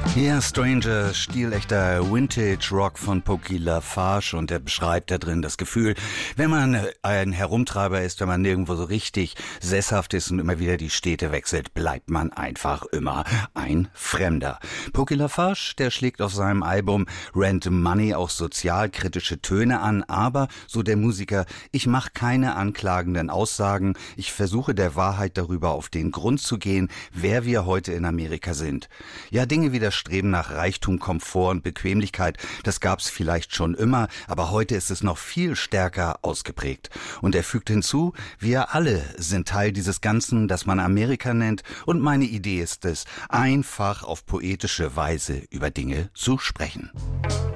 Ja, Stranger, stilechter Vintage-Rock von Pokey LaFarge, und er beschreibt da drin das Gefühl, wenn man ein Herumtreiber ist, wenn man nirgendwo so richtig sesshaft ist und immer wieder die Städte wechselt, bleibt man einfach immer ein Fremder. Pokey LaFarge, der schlägt auf seinem Album Rent Money auch sozialkritische Töne an, aber, so der Musiker, ich mache keine anklagenden Aussagen, ich versuche der Wahrheit darüber auf den Grund zu gehen, wer wir heute in Amerika sind. Ja, Dinge wie das Streben nach Reichtum, Komfort und Bequemlichkeit, das gab's vielleicht schon immer, aber heute ist es noch viel stärker ausgeprägt. Und er fügt hinzu, wir alle sind Teil dieses Ganzen, das man Amerika nennt, und meine Idee ist es, einfach auf poetische Weise über Dinge zu sprechen.